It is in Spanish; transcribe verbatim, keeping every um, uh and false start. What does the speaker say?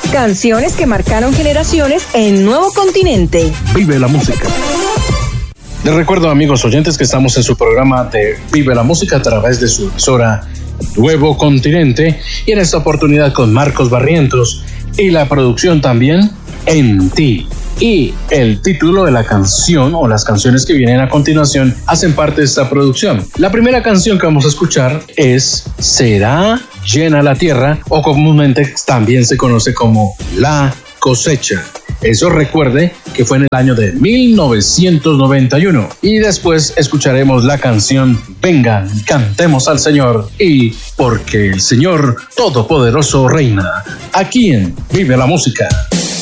Canciones que marcaron generaciones en Nuevo Continente. Vive la música. Les recuerdo, amigos oyentes, que estamos en su programa de Vive la Música a través de su emisora Nuevo Continente, y en esta oportunidad con Marcos Barrientos y la producción también En Ti. Y el título de la canción o las canciones que vienen a continuación hacen parte de esta producción. La primera canción que vamos a escuchar es Será Llena la Tierra, o comúnmente también se conoce como La Cosecha. Eso recuerde que fue en el año de mil novecientos noventa y uno. Y después escucharemos la canción Vengan, cantemos al Señor, y Porque el Señor Todopoderoso reina, aquí en Vive la Música.